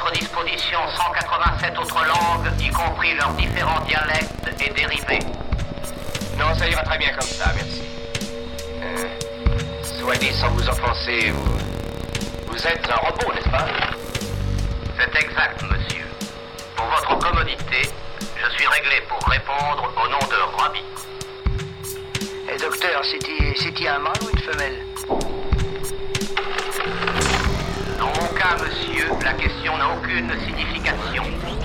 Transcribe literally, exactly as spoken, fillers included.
votre disposition cent quatre-vingt-sept autres langues, y compris leurs différents dialectes et dérivés. Non, ça ira très bien comme ça, merci. Euh, soit dit sans vous offenser, vous... Vous êtes un robot, n'est-ce pas? C'est exact, monsieur. Pour votre commodité, je suis réglé pour répondre au nom de Robbie. Et docteur, c'est-il c'est-il un mâle ou une femelle? Dans mon cas, monsieur, la question n'a aucune signification.